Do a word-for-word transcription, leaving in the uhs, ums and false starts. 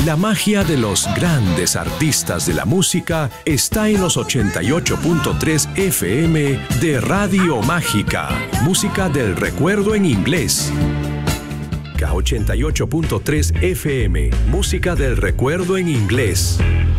La magia de los grandes artistas de la música está en los ochenta y ocho punto tres F M de Radio Mágica. Música del recuerdo en inglés. ochenta y ocho punto tres F M. Música del recuerdo en inglés.